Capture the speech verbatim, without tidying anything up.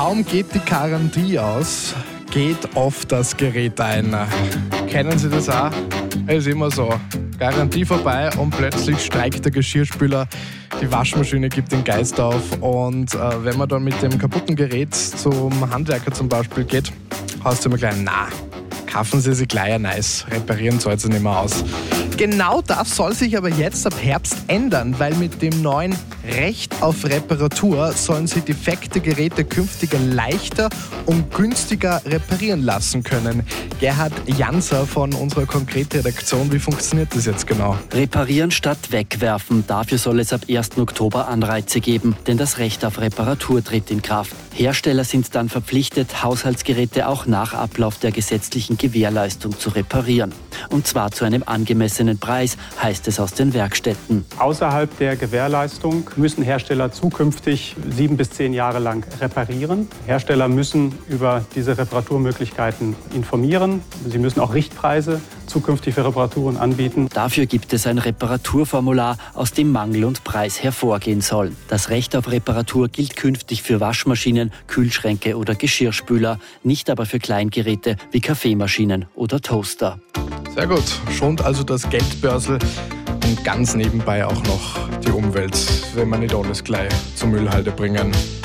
Kaum geht die Garantie aus, geht oft das Gerät ein. Kennen Sie das auch? Es ist immer so. Garantie vorbei und plötzlich streikt der Geschirrspüler, die Waschmaschine gibt den Geist auf und äh, wenn man dann mit dem kaputten Gerät zum Handwerker zum Beispiel geht, heißt immer gleich, na, kaufen Sie sich gleich ein Eis, reparieren zahlt sie nicht mehr aus. Genau das soll sich aber jetzt ab Herbst ändern, weil mit dem neuen Recht auf Reparatur sollen Sie defekte Geräte künftig leichter und günstiger reparieren lassen können. Gerhard Janser von unserer Konkret-Redaktion, wie funktioniert das jetzt genau? Reparieren statt wegwerfen, dafür soll es ab ersten Oktober Anreize geben, denn das Recht auf Reparatur tritt in Kraft. Hersteller sind dann verpflichtet, Haushaltsgeräte auch nach Ablauf der gesetzlichen Gewährleistung zu reparieren. Und zwar zu einem angemessenen Preis, heißt es aus den Werkstätten. Außerhalb der Gewährleistung müssen Hersteller zukünftig sieben bis zehn Jahre lang reparieren. Hersteller müssen über diese Reparaturmöglichkeiten informieren. Sie müssen auch Richtpreise zukünftig für Reparaturen anbieten. Dafür gibt es ein Reparaturformular, aus dem Mangel und Preis hervorgehen soll. Das Recht auf Reparatur gilt künftig für Waschmaschinen, Kühlschränke oder Geschirrspüler, nicht aber für Kleingeräte wie Kaffeemaschinen oder Toaster. Sehr gut, schont also das Geldbörsel und ganz nebenbei auch noch die Umwelt, wenn wir nicht alles gleich zur Müllhalde bringen.